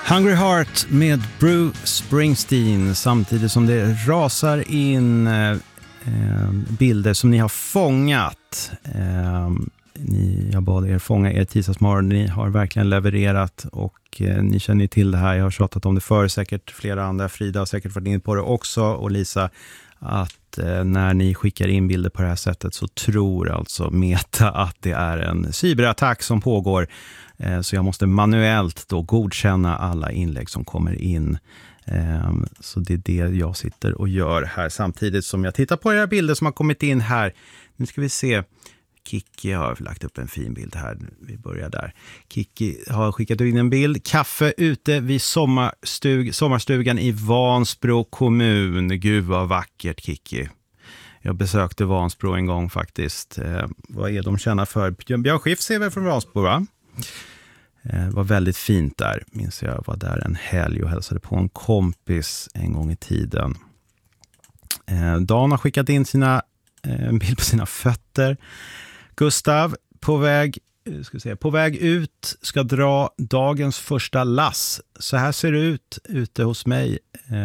Hungry Heart med Bruce Springsteen, samtidigt som det rasar in bilder som ni har fångat. Jag bad er fånga er tisdagsmorgon. Ni har verkligen levererat och ni känner ju till det här. Jag har tjatat om det förr, säkert flera andra. Frida har säkert varit in på det också, och Lisa, att när ni skickar in bilder på det här sättet så tror alltså Meta att det är en cyberattack som pågår. Så jag måste manuellt då godkänna alla inlägg som kommer in. Så det är det jag sitter och gör här samtidigt som jag tittar på era bilder som har kommit in här. Nu ska vi se. Kiki har lagt upp en fin bild här. Vi börjar där. Kiki har skickat in en bild. Kaffe ute vid sommarstugan i Vansbro kommun. Gud vad vackert, Kiki. Jag besökte Vansbro en gång faktiskt. Vad är de känna för? Björn Skifs är väl från Vansbro, va? Det var väldigt fint där. Minns jag var där en helg och hälsade på en kompis en gång i tiden. Dan har skickat in en bild på sina fötter. Gustav på väg ut, ska dra dagens första lass. Så här ser det ut ute hos mig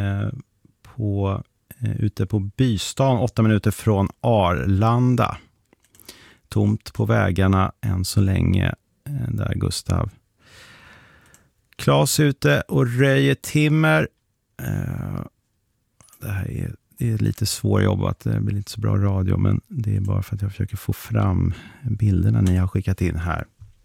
ute på Bystan, 8 minuter från Arlanda. Tomt på vägarna än så länge där, Gustav. Klas ute och röjer timmer. Det här är lite svårjobbat, det blir inte så bra radio, men det är bara för att jag försöker få fram bilderna ni har skickat in här.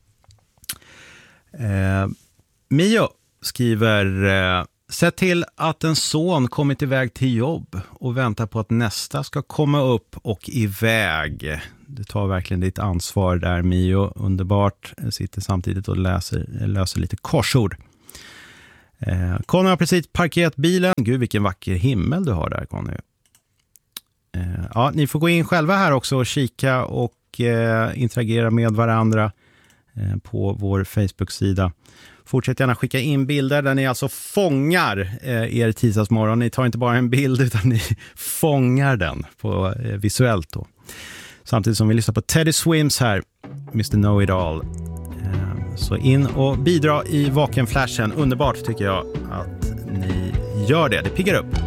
Mio skriver, sätt till att en son kommit iväg till jobb och väntar på att nästa ska komma upp och iväg. Du tar verkligen ditt ansvar där, Mio. Underbart. Sitter samtidigt och löser lite korsord. Conny har precis parkerat bilen. Gud, vilken vacker himmel du har där, Conny. Ja, ni får gå in själva här också och kika och interagera med varandra på vår Facebook-sida. Fortsätt gärna skicka in bilder där ni alltså fångar er tisdagsmorgon. Ni tar inte bara en bild utan ni fångar den på visuellt då. Samtidigt som vi lyssnar på Teddy Swims här, Mr. Know-It-All. Så in och bidra i vakenflashen. Underbart tycker jag att ni gör det. Det piggar upp.